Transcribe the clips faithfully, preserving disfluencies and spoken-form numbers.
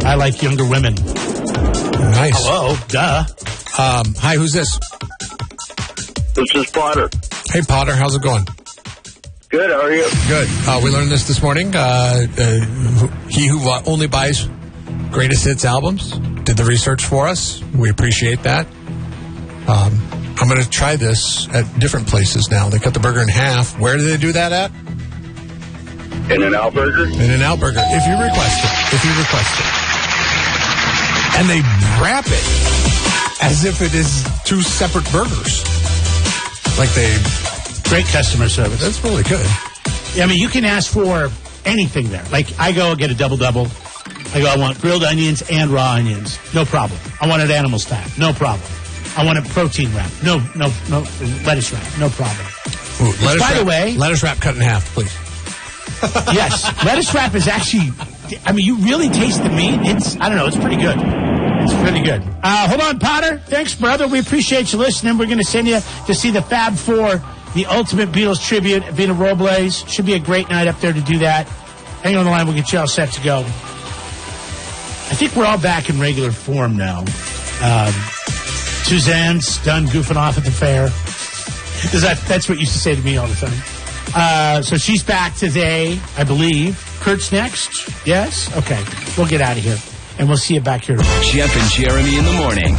I like younger women. Nice. Hello, duh. Um, hi, who's this? This is Potter. Hey, Potter, how's it going? Good, how are you? Good. Uh, we learned this this morning. Uh, uh, he who only buys greatest hits albums did the research for us. We appreciate that. Um, I'm going to try this at different places now. They cut the burger in half. Where do they do that at? In-N-Out Burger? In-N-Out Burger. If you request it. If you request it. And they wrap it as if it is two separate burgers. Like they... Great customer service. That's really good. Yeah, I mean, you can ask for anything there. Like, I go get a double-double. I go, I want grilled onions and raw onions. No problem. I want it animal style. No problem. I want a protein wrap. No, no, no, lettuce wrap. No problem. Ooh, lettuce By wrap, the way... Lettuce wrap cut in half, please. Yes. Lettuce wrap is actually... I mean, you really taste the meat. It's, I don't know, it's pretty good. It's pretty good. Uh, hold on, Potter. Thanks, brother. We appreciate you listening. We're going to send you to see the Fab Four, the Ultimate Beatles Tribute at Vina Robles. Should be a great night up there to do that. Hang on the line. We'll get you all set to go. I think we're all back in regular form now. Um, Suzanne's done goofing off at the fair. That, that's what you used to say to me all the time. Uh, so she's back today, I believe. Kurt's next? Yes? Okay. We'll get out of here. And we'll see you back here tomorrow. Jeff and Jeremy in the morning.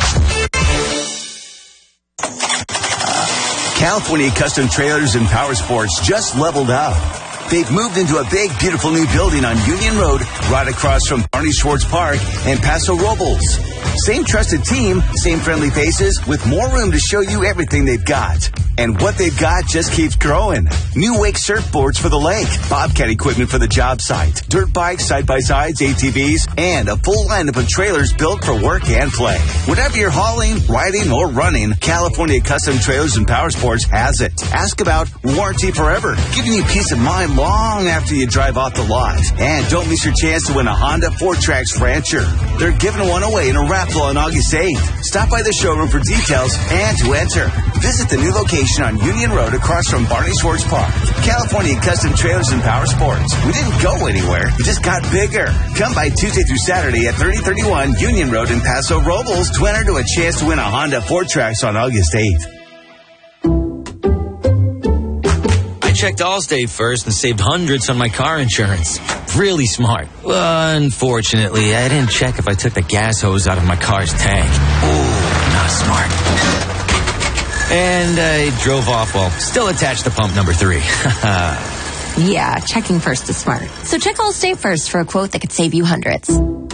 California Custom Trailers and Power Sports just leveled up. They've moved into a big, beautiful new building on Union Road, right across from Barney Schwartz Park and Paso Robles. Same trusted team, same friendly faces, with more room to show you everything they've got. And what they've got just keeps growing. New wake surfboards for the lake, bobcat equipment for the job site, dirt bikes, side-by-sides, A T Vs, and a full lineup of trailers built for work and play. Whatever you're hauling, riding, or running, California Custom Trailers and Power Sports has it. Ask about Warranty Forever, giving you peace of mind long after you drive off the lot. And don't miss your chance to win a Honda four Tracks Rancher. They're giving one away in a raffle on August eighth. Stop by the showroom for details and to enter. Visit the new location on Union Road across from Barney Schwartz Park. California Custom Trailers and Power Sports. We didn't go anywhere. We just got bigger. Come by Tuesday through Saturday at thirty thirty-one Union Road in Paso Robles to enter to a chance to win a Honda four Tracks on August eighth. I checked Allstate first and saved hundreds on my car insurance. Really smart. Unfortunately, I didn't check if I took the gas hose out of my car's tank. Ooh, not smart. And I drove off while still attached to pump number three. Yeah, checking first is smart. So check Allstate first for a quote that could save you hundreds.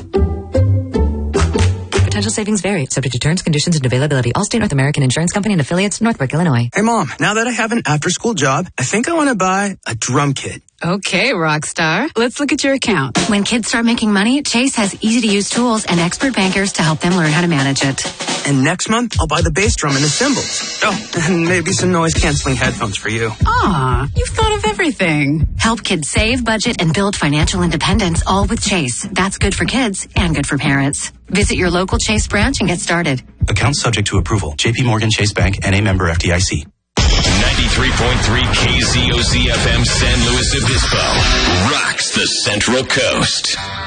Potential savings vary, subject to terms, conditions, and availability. Allstate North American Insurance Company and affiliates, Northbrook, Illinois. Hey, Mom, now that I have an after-school job, I think I want to buy a drum kit. Okay, Rockstar. Let's look at your account. When kids start making money, Chase has easy-to-use tools and expert bankers to help them learn how to manage it. And next month, I'll buy the bass drum and the cymbals. Oh, and maybe some noise-canceling headphones for you. Aw, you've thought of everything. Help kids save, budget, and build financial independence, all with Chase. That's good for kids and good for parents. Visit your local Chase branch and get started. Account subject to approval. J P Morgan Chase Bank, N A member F D I C. ninety-three point three K Z O Z F M San Luis Obispo rocks the Central Coast.